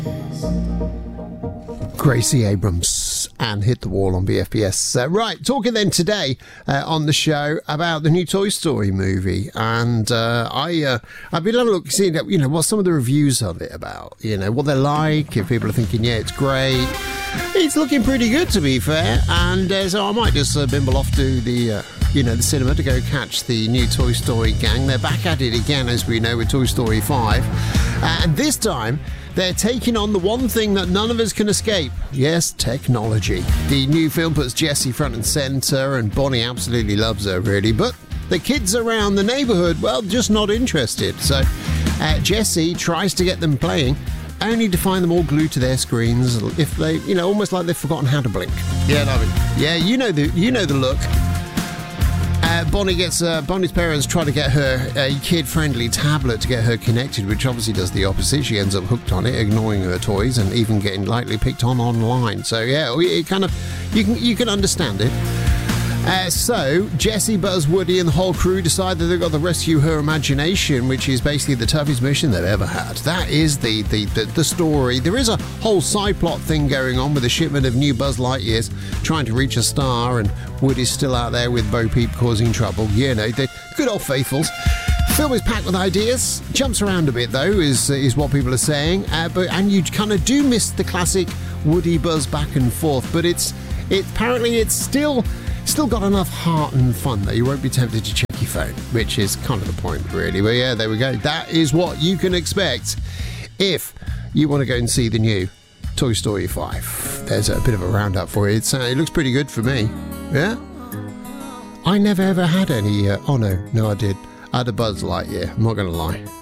Gracie Abrams and Hit the Wall on BFBS. Right, talking then today on the show about the new Toy Story movie, and I've been having a look, seeing what some of the reviews of it about, what they're like. If people are thinking, yeah, it's great, it's looking pretty good to be fair, and so I might just bimble off to the cinema to go catch the new Toy Story gang. They're back at it again, as we know, with Toy Story 5, and this time they're taking on the one thing that none of us can escape. Yes, technology. The new film puts Jessie front and centre, and Bonnie absolutely loves her, really. But the kids around the neighbourhood, well, just not interested. So Jessie tries to get them playing, only to find them all glued to their screens. If they, almost like they've forgotten how to blink. Yeah, you know the look. Bonnie's parents try to get her a kid-friendly tablet to get her connected, which obviously does the opposite. She ends up hooked on it, ignoring her toys, and even getting lightly picked on online. So yeah, it kind of you can understand it. So Jessie, Buzz, Woody, and the whole crew decide that they've got to rescue her imagination, which is basically the toughest mission they've ever had. That is the story. There is a whole side plot thing going on with a shipment of new Buzz Lightyears trying to reach a star, and Woody's still out there with Bo Peep causing trouble. The good old faithfuls. The film is packed with ideas. Jumps around a bit though, is what people are saying. And you kind of do miss the classic Woody Buzz back and forth. But it's still got enough heart and fun that you won't be tempted to check your phone, which is kind of the point, really. But yeah, there we go. That is what you can expect if you want to go and see the new Toy Story 5. There's a bit of a roundup for you. It looks pretty good for me. Yeah? I never ever had any... no, I did. I had a Buzz Lightyear. I'm not going to lie.